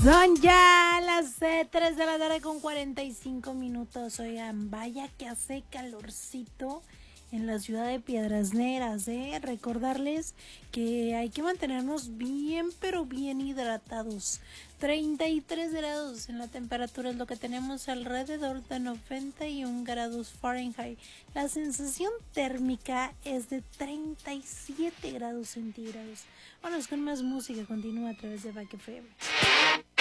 Son ya las 3 de la tarde con 45 minutos. Oigan, vaya que hace calorcito en la ciudad de Piedras Negras, Recordarles que hay que mantenernos bien, pero bien hidratados. 33 grados en la temperatura es lo que tenemos, alrededor de 91 grados Fahrenheit. La sensación térmica es de 37 grados centígrados. Vamos con más música, continúa a través de Back FM.